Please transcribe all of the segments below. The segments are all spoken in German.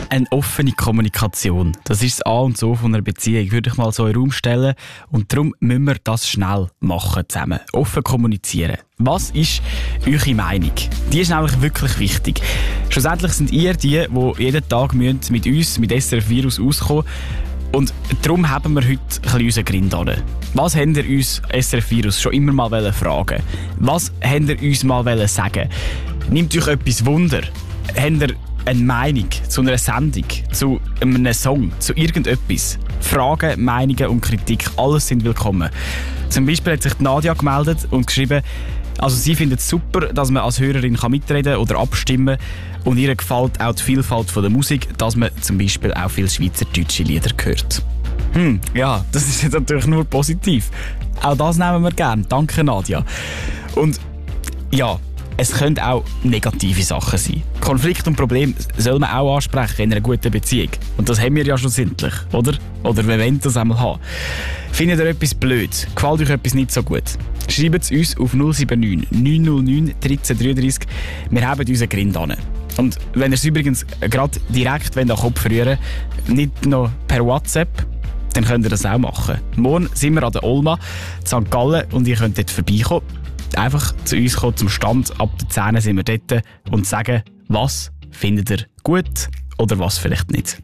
Eine offene Kommunikation, das ist das A und O von einer Beziehung, würde ich mal so in den Raum stellen. Und darum müssen wir das schnell machen zusammen. Offen kommunizieren. Was ist eure Meinung? Die ist nämlich wirklich wichtig. Schlussendlich sind ihr die jeden Tag mit uns, mit SRF Virus auskommen. Und darum haben wir heute ein bisschen unseren Grind an. Was habt ihr uns, SRF Virus, schon immer mal fragen? Was habt ihr uns mal sagen? Nimmt euch etwas Wunder? Habt ihr eine Meinung zu einer Sendung, zu einem Song, zu irgendetwas? Fragen, Meinungen und Kritik, alles sind willkommen. Zum Beispiel hat sich Nadia gemeldet und geschrieben, also sie findet es super, dass man als Hörerin mitreden kann oder abstimmen kann. Und ihr gefällt auch die Vielfalt von der Musik, dass man zum Beispiel auch viele schweizerdeutsche Lieder hört. Ja, das ist jetzt natürlich nur positiv. Auch das nehmen wir gerne. Danke, Nadia. Und ja, es können auch negative Sachen sein. Konflikt und Probleme soll man auch ansprechen in einer guten Beziehung. Und das haben wir ja schlussendlich, oder? Oder wir wollen das einmal haben. Findet ihr etwas blöd? Gefällt euch etwas nicht so gut? Schreibt es uns auf 079 909 1333. Wir haben unseren Grind an. Und wenn ihr es übrigens gerade direkt an den Kopf rühren wollt, nicht noch per WhatsApp, dann könnt ihr das auch machen. Morgen sind wir an der Olma, St. Gallen, und ihr könnt dort vorbeikommen. Einfach zu uns kommen, zum Stand. Ab der 10 sind wir dort und sagen, was findet ihr gut oder was vielleicht nicht.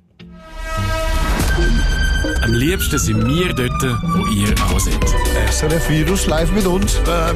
Am liebsten sind wir dort, wo ihr auch seid. SRF Virus live mit uns.